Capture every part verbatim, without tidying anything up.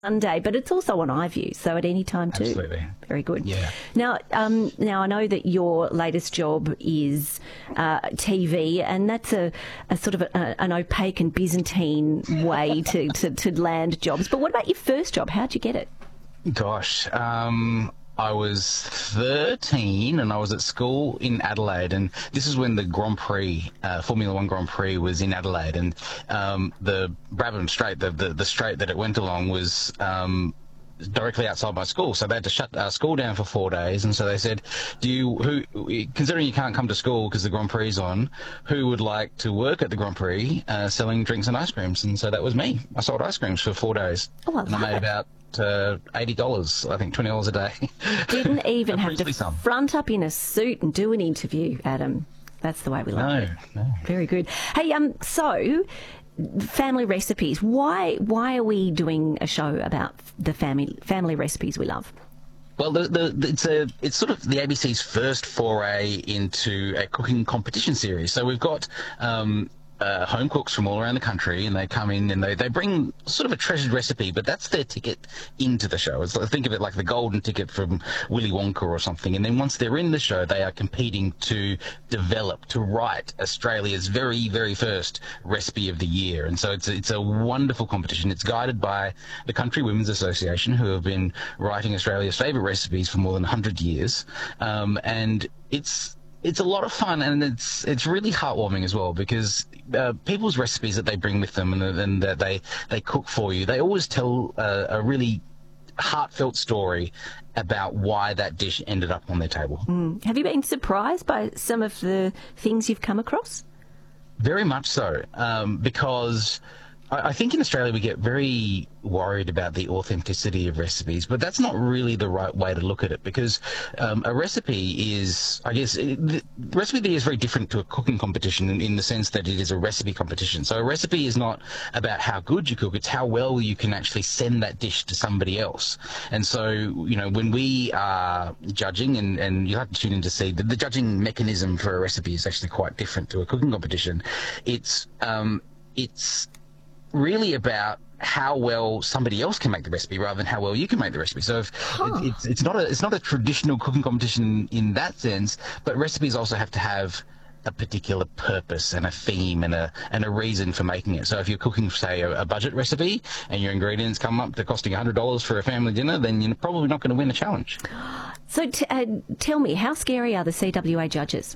Sunday, but it's also on iView, so at any time too. Absolutely. Very good. Yeah. Now, um, now I know that your latest job is uh, T V, and that's a, a sort of a, an opaque and Byzantine way to, to, to land jobs. But what about your first job? How'd you get it? Gosh, um, I was thirteen and I was at school in Adelaide, and this is when the Grand Prix, uh, Formula One Grand Prix was in Adelaide, and um, the Brabham Straight, the, the, the straight that it went along was um, directly outside my school, so they had to shut our school down for four days, and so they said, do you, who, considering you can't come to school because the Grand Prix is on, who would like to work at the Grand Prix uh, selling drinks and ice creams? And so that was me. I sold ice creams for four days. Oh, I and I made it. about Uh, eighty dollars, I think twenty dollars a day. Didn't even have to some. front up in a suit and do an interview, Adam. That's the way we like No, it. no. Very good. Hey, um, so family recipes. Why why are we doing a show about the family family recipes we love? Well, the, the, it's a it's sort of the A B C's first foray into a cooking competition series. So we've got um, uh, home cooks from all around the country, and they come in and they, they bring sort of a treasured recipe, but that's their ticket into the show. It's, think of it like the golden ticket from Willy Wonka or something. And then once they're in the show, they are competing to develop, to write Australia's very, very first recipe of the year. And so it's a, it's a wonderful competition. It's guided by the Country Women's Association, who have been writing Australia's favourite recipes for more than one hundred years. Um, and it's It's a lot of fun, and it's it's really heartwarming as well, because uh, people's recipes that they bring with them and, and that they, they cook for you, they always tell uh, a really heartfelt story about why that dish ended up on their table. Mm. Have you been surprised by some of the things you've come across? Very much so, um, because I, I think in Australia we get very worried about the authenticity of recipes, but that's not really the right way to look at it, because um, a recipe is, I guess, it, the recipe of the year is very different to a cooking competition in, in the sense that it is a recipe competition. So a recipe is not about how good you cook, it's how well you can actually send that dish to somebody else. And so, you know, when we are judging, and, and you have to tune in to see, that the judging mechanism for a recipe is actually quite different to a cooking competition. It's, um, it's really about how well somebody else can make the recipe rather than how well you can make the recipe. So if Huh. it, it's it's not a it's not a traditional cooking competition in that sense, but recipes also have to have a particular purpose and a theme and a and a reason for making it. So if you're cooking, say, a, a budget recipe and your ingredients come up to costing one hundred dollars for a family dinner, then you're probably not going to win the challenge. So t- uh, tell me, how scary are the C W A judges?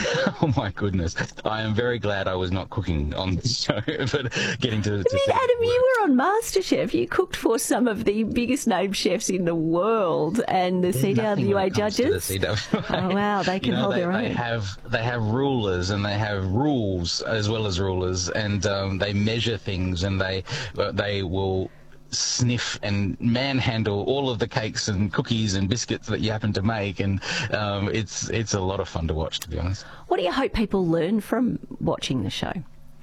Oh my goodness! I am very glad I was not cooking on this show, but getting to. I to mean, Adam, you were on MasterChef. You cooked for some of the biggest named chefs in the world, and the C W A judges. The C W A. Oh wow, they can You know, hold they, their own. They have they have rulers, and they have rules as well as rulers, and um, they measure things, and they uh, they will sniff and manhandle all of the cakes and cookies and biscuits that you happen to make, and um, it's it's a lot of fun to watch, to be honest. What do you hope people learn from watching the show?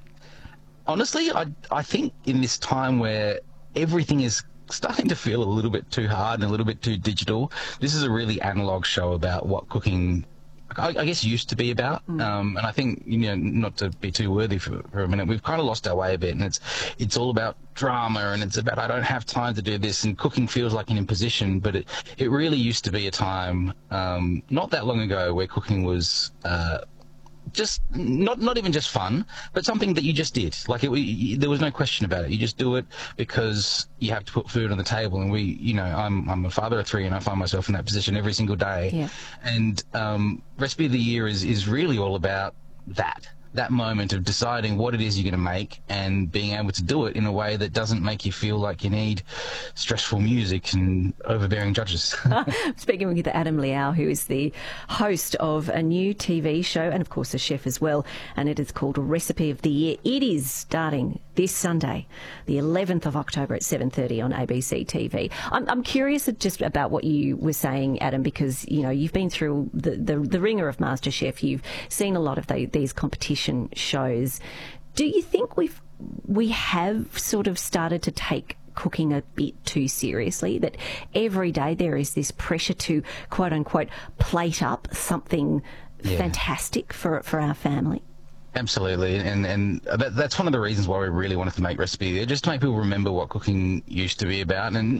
Honestly, I I think in this time where everything is starting to feel a little bit too hard and a little bit too digital, this is a really analog show about what cooking, I, I guess, used to be about. Mm. Um, and I think, you know, not to be too worthy for, for a minute, we've kind of lost our way a bit, and it's it's all about drama, and it's about, I don't have time to do this, and cooking feels like an imposition. But it, it really used to be a time um, not that long ago where cooking was uh, just not not even just fun, but something that you just did. Like, it, you, there was no question about it. You just do it because you have to put food on the table. And we, you know, I'm I'm a father of three, and I find myself in that position every single day. Yeah. And um, recipe of the year is is really all about that. That moment of deciding what it is you're going to make and being able to do it in a way that doesn't make you feel like you need stressful music and overbearing judges. Speaking with Adam Liao, who is the host of a new T V show and, of course, a chef as well, and it is called Recipe of the Year. It is starting this Sunday, the eleventh of October at seven thirty on A B C T V. I'm, I'm curious just about what you were saying, Adam, because, you know, you've been through the, the, the ringer of MasterChef. You've seen a lot of the, these competition shows. Do you think we've we have sort of started to take cooking a bit too seriously, that every day there is this pressure to, quote unquote, plate up something Yeah. fantastic for for our family? Absolutely, and and that, that's one of the reasons why we really wanted to make Recipe, just to make people remember what cooking used to be about. And